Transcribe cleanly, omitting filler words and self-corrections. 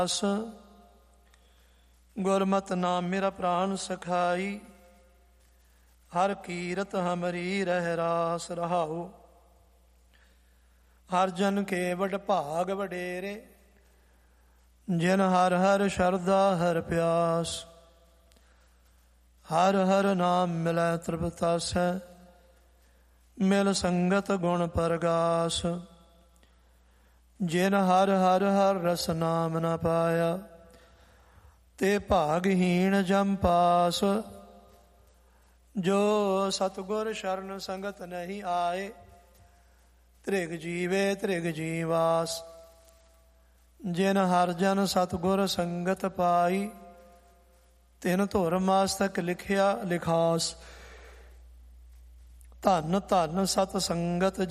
ਗੁਰਮਤਿ ਨਾਮ ਮੇਰਾ ਪ੍ਰਾਨ ਸਖਾਈ, ਹਰ ਕੀਰਤ ਹਮਰੀ ਰਹਿ ਰਾਸ ਰਹਾਉ। ਹਰ ਜਨ ਕੇ ਵਡ ਭਾਗ ਵਡੇਰੇ, ਜਿਨ ਹਰ ਹਰ ਸ਼ਰਧਾ ਹਰ ਪਿਆਸ। ਹਰ ਹਰ ਨਾਮ ਮਿਲੈ ਤ੍ਰਿਪਤਾਸੈ, ਮਿਲ ਸੰਗਤ ਗੁਣ ਪਰਗਾਸ। ਜਿਨ ਹਰ ਹਰ ਹਰ ਰਸ ਨਾਮ ਨ ਪਾਇਆ, ਤੇ ਭਾਗਹੀਣ ਜਮ ਪਾਸ। ਜੋ ਸਤਿਗੁਰ ਸ਼ਰਨ ਸੰਗਤ ਨਹੀਂ ਆਏ, ਤ੍ਰਿਗ ਜੀਵੇ ਤ੍ਰਿਗ ਜੀਵਾਸ। ਜਿਨ ਹਰ ਜਨ ਸਤਿਗੁਰ ਸੰਗਤ ਪਾਈ, ਤਿਨ ਧੁਰ ਮਾਸਤਕ ਲਿਖਿਆ ਲਿਖਾਸ। ਧੰਨ ਧੰਨ ਸਤ ਸੰਗਤ